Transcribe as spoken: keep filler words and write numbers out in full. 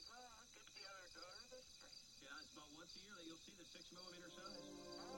Well, I'll get the other daughter this spring. Yeah, it's about once a year that you'll see the six millimeter size.